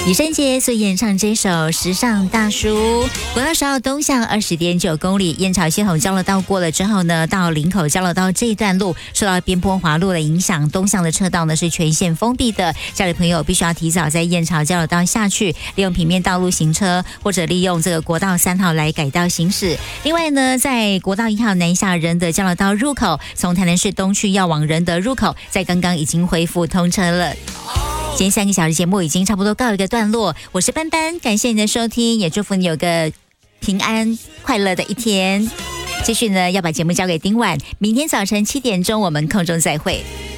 李圣杰所演唱这首《时尚大叔》。国道10号东向20.9公里，燕巢系统交流道过了之后呢，到林口交流道这一段路受到边坡滑路的影响，东向的车道呢是全线封闭的，家里朋友必须要提早在燕巢交流道下去，利用平面道路行车，或者利用这个国道3号来改道行驶。另外呢，在国道1号南下仁德交流道入口，从台南市东区要往仁德入口，在刚刚已经恢复通车了。今天3个小时节目已经差不多告一个段落，我是班班，感谢你的收听，也祝福你有个平安快乐的一天。继续呢，要把节目交给丁婉，明天早晨7点钟我们空中再会。